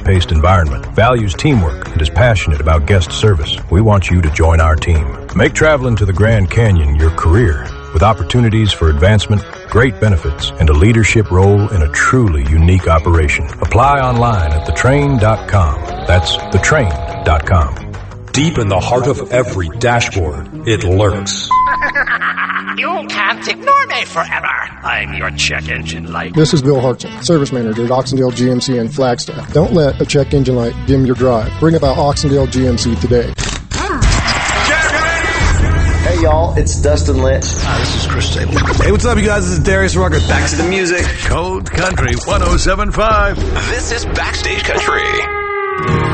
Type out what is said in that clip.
fast-paced environment, values teamwork, and is passionate about guest service. We want you to join our team. Make traveling to the Grand Canyon your career, with opportunities for advancement, great benefits, and a leadership role in a truly unique operation. Apply online at thetrain.com. That's thetrain.com. Deep in the heart of every dashboard, it lurks. You can't ignore me forever. I'm your check engine light. This is Bill Hartson, Service Manager at Oxendale GMC in Flagstaff. Don't let a check engine light dim your drive. Bring about Oxendale GMC today. Hey y'all, it's Dustin Lynch. This is Chris Taylor. Hey, what's up you guys? This is Darius Rucker. Back to the music. Code Country 107.5. This is Backstage Country.